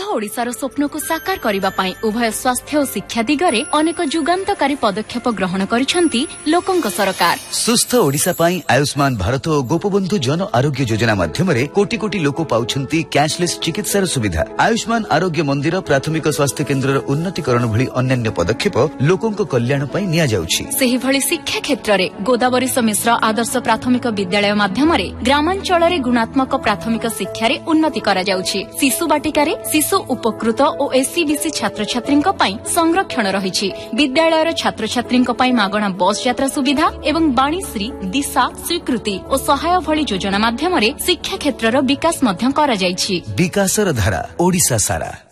ओडिशार स्वप्न को साकार करने पाई उभय स्वास्थ्य और शिक्षा दिगरे अनेक जुगान्तकारी पदक्षेप ग्रहण करिसेंती लोकंक सरकार। सुस्थ ओडिशा पाई आयुष्मान भारत और गोपबंधु जन आरोग्य योजना माध्यम कोटी कोटी लोक पाउछंती कैशलेस चिकित्सार सुविधा। आयुष्मान आरोग्य मंदिर प्राथमिक स्वास्थ्य केन्द्र उन्नतीकरण भली अन्य पदक्षेप लोकंक कल्याण पाई निया जाउछि। सेहि भली शिक्षा क्षेत्र रे गोदावरी मिश्र आदर्श प्राथमिक विद्यालय माध्यम ग्रामांचल रे गुणात्मक प्राथमिक शिक्षा रे उन्नति करा जाउछि। शिशु बाटिका रे शिशु उपकृत और एससीबीसी छात्र छात्री संरक्षण रही। विद्यालय छात्र छात्री मागणा बस यात्रा सुविधा एवं वाणीश्री दिशा स्वीकृति और सहाय भली योजना माध्यम शिक्षा क्षेत्र विकास करा जाइछि। विकासर धारा ओडिशा सारा।